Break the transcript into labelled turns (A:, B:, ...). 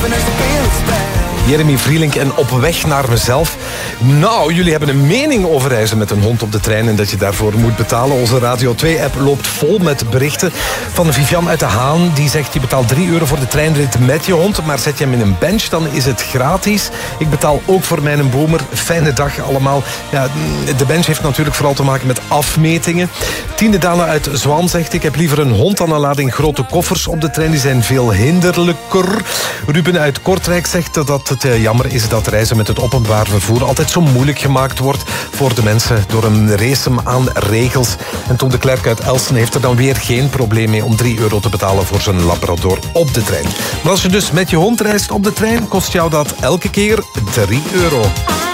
A: Jeremy Vrielink en Op weg naar mezelf. Nou, jullie hebben een mening over reizen met een hond op de trein en dat je daarvoor moet betalen. Onze Radio 2-app loopt vol met berichten van Vivian uit de Haan. Die zegt, je betaalt €3 voor de treinrit met je hond, maar zet je hem in een bench, dan is het gratis. Ik betaal ook voor mijn boomer. Fijne dag allemaal. Ja, de bench heeft natuurlijk vooral te maken met afmetingen. Tiende Dana uit Zwaan zegt, ik heb liever een hond dan een lading grote koffers op de trein. Die zijn veel hinderlijker. Ruben uit Kortrijk zegt dat het jammer is dat reizen met het openbaar vervoer altijd zo moeilijk gemaakt wordt voor de mensen door een race aan regels. En Tom de Klerk uit Elsen heeft er dan weer geen probleem mee om €3 te betalen voor zijn labrador op de trein. Maar als je dus met je hond reist op de trein, kost jou dat elke keer €3.